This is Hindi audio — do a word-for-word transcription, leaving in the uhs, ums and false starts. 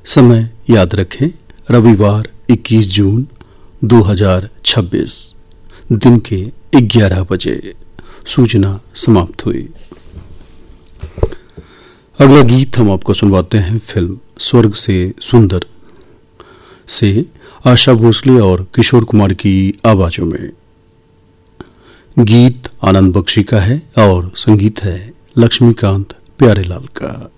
समय याद रखें, रविवार इक्कीस जून दो हज़ार छब्बीस, दिन के ग्यारह बजे। सूचना समाप्त हुई। अगला गीत हम आपको सुनवाते हैं फिल्म स्वर्ग से सुंदर से आशा भोसले और किशोर कुमार की आवाजों में। गीत आनंद बख्शी का है और संगीत है लक्ष्मीकांत प्यारेलाल का।